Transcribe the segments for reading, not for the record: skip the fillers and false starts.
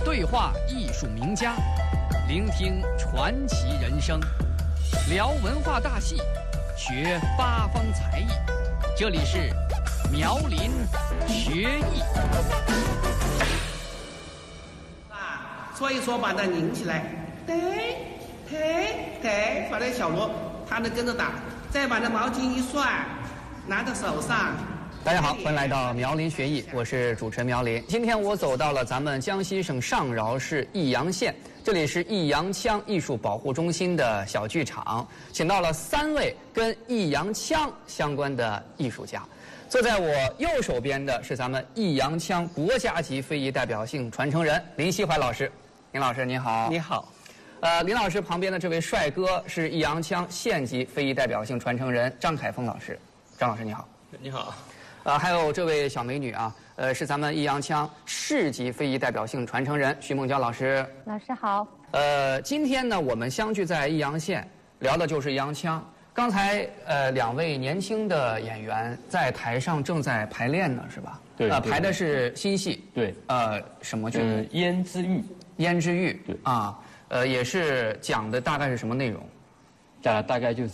对话艺术名家，聆听传奇人生，聊文化大戏，学八方才艺。这里是苗林学艺。 说一说，把它拧起来，对，放在小锣，他能跟着打。再把那毛巾一涮，拿在手上。 大家好，欢迎来到苗林学艺，我是主持人苗林。今天我走到了咱们江西省上饶市益阳县，这里是益阳腔艺术保护中心的小剧场，请到了3位跟益阳腔相关的艺术家。坐在我右手边的是咱们益阳腔国家级非遗代表性传承人林锡怀老师。林老师你好。 你好。 林老师旁边的这位帅哥是益阳腔县级非遗代表性传承人张凯峰老师。张老师你好。 你好。 还有这位小美女啊，是咱们益阳腔市级非遗代表性传承人徐梦娇老师。 老师好。 今天呢，我们相聚在益阳县，聊的就是益阳腔。刚才2位年轻的演员在台上正在排练呢，是吧？ 对。 排的是新戏。 对。 什么剧目？ 胭脂玉。 胭脂玉。 对。 啊，也是讲的大概是什么内容？ 大概就是，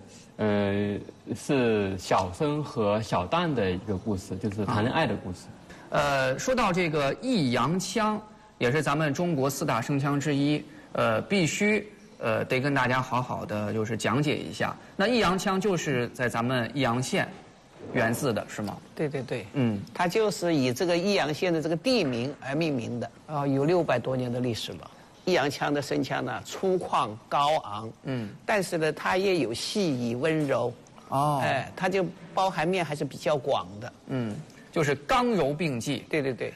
是小生和小旦的一个故事，就是谈恋爱的故事。 说到这个益阳腔，也是咱们中国4大声腔之一，必须得跟大家好好的就是讲解一下。那益阳腔就是在咱们益阳县源自的是吗？ 对，它就是以这个益阳县的这个地名而命名的，有600多年的历史了。益阳腔的声腔呢，粗犷高昂，但是呢，它也有细腻温柔，它就包含面还是比较广的， 就是刚柔并济。 对，